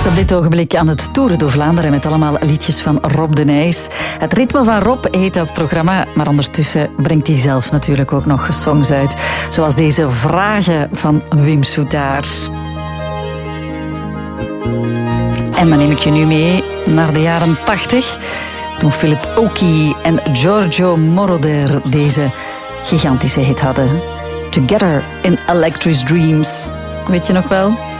is op dit ogenblik aan het toeren door Vlaanderen met allemaal liedjes van Rob de Nijs. Het ritme van Rob heet dat programma, maar ondertussen brengt hij zelf natuurlijk ook nog songs uit. Zoals deze Vragen van Wim Soetaert. En dan neem ik je nu mee naar de jaren 80, toen Philip Oakey en Giorgio Moroder deze gigantische hit hadden. Together in Electric Dreams. Weet je nog wel?